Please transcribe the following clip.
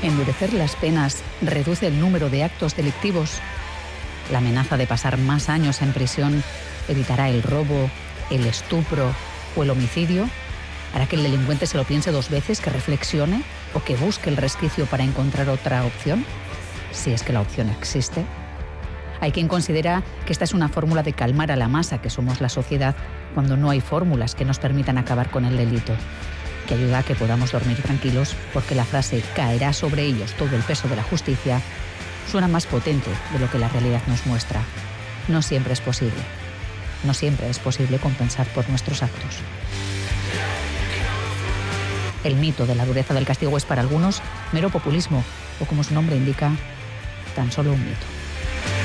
Endurecer las penas reduce el número de actos delictivos. La amenaza de pasar más años en prisión evitará el robo, el estupro o el homicidio. Hará que el delincuente se lo piense 2 veces, que reflexione o que busque el resquicio para encontrar otra opción, si es que la opción existe. Hay quien considera que esta es una fórmula de calmar a la masa que somos la sociedad cuando no hay fórmulas que nos permitan acabar con el delito, que ayuda a que podamos dormir tranquilos porque la frase «caerá sobre ellos todo el peso de la justicia» suena más potente de lo que la realidad nos muestra. No siempre es posible. No siempre es posible compensar por nuestros actos. El mito de la dureza del castigo es para algunos mero populismo o, como su nombre indica, tan solo un mito.